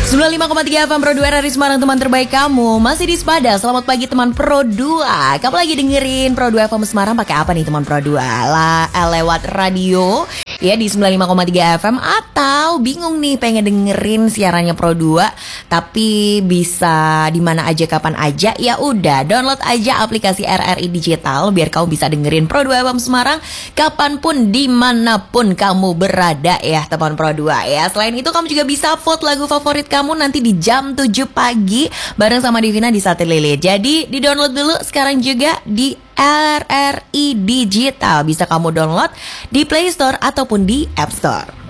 95,3 FM Pro 2 RRI Semarang, teman terbaik kamu. Masih di Sepada. Selamat pagi teman Pro 2. Kamu lagi dengerin Pro 2 FM Semarang pakai apa nih teman Pro 2? Lewat radio ya di 95,3 FM, atau bingung nih pengen dengerin siarannya Pro 2 tapi bisa di mana aja kapan aja? Ya udah, download aja aplikasi RRI Digital biar kamu bisa dengerin Pro 2 FM Semarang kapanpun dimanapun kamu berada ya teman Pro 2 ya. Selain itu kamu juga bisa vote lagu favorit kamu nanti di jam 7 pagi bareng sama Divina di Sate Lele. Jadi di-download dulu sekarang juga di RRI Digital. Bisa kamu download di Play Store ataupun di App Store.